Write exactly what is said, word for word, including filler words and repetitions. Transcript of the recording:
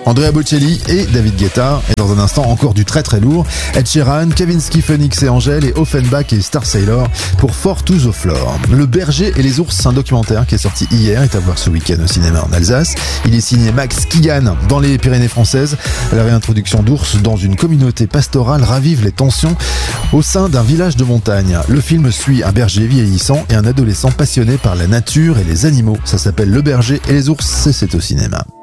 Andrea Bocelli et David Guetta. Et dans un instant, encore du très très lourd. Ed Sheeran, Kavinsky, Phoenix et Angèle et Offenbach et Star Sailor pour Four to the Floor. Le berger et les ours, un documentaire qui est sorti hier, est à voir ce week-end au cinéma en Alsace. Il est signé Max Kigan dans les Pyrénées françaises. La réintroduction d'ours dans une communauté pastorale ravive les tensions au sein d'un village de montagne. Le film suit un berger vieillissant et un adolescent passionné par la nature et les animaux. Ça s'appelle Le berger et les ours et c'est au cinéma.